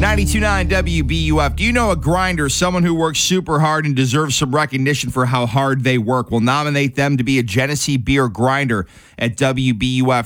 92.9 WBUF. Do you know a grinder, someone who works super hard and deserves some recognition for how hard they work? We'll nominate them to be a Genesee Beer Grinder at WBUF